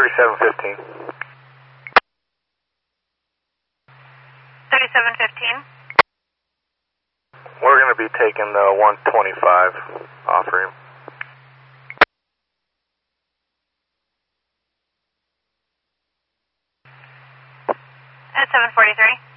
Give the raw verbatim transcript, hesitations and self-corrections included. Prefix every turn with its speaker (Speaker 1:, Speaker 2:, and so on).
Speaker 1: thirty-seven fifteen.
Speaker 2: thirty-seven fifteen.
Speaker 1: We're going to be taking the one twenty-five off room.
Speaker 2: At seven forty-three.